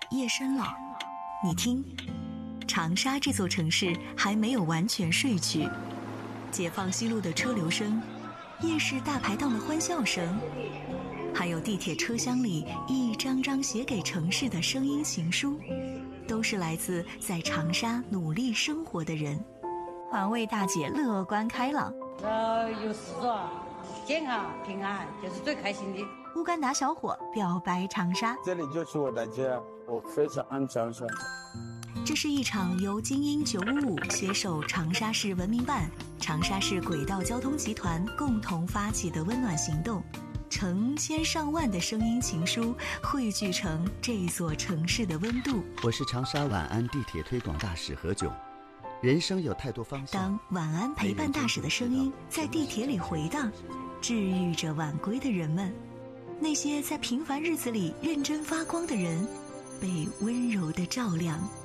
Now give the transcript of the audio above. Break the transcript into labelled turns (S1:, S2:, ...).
S1: 夜深了，你听，长沙这座城市还没有完全睡去，解放西路的车流声，夜市大排档的欢笑声，还有地铁车厢里一张张写给城市的声音情书，都是来自在长沙努力生活的人。环卫大姐乐观开朗，
S2: 有事做，健康平安就是最开心的。
S1: 乌干达小伙表白长沙，
S3: 这里就是我的家，我非常爱长沙。
S1: 这是一场由精英955携手长沙市文明办、长沙市轨道交通集团共同发起的温暖行动，成千上万的声音情书汇聚成这座城市的温度。
S4: 我是长沙晚安地铁推广大使何炅。人生有太多方向，
S1: 当晚安陪伴大使的声音在地铁里回荡，治愈着晚归的人们，那些在平凡日子里认真发光的人，被温柔地照亮。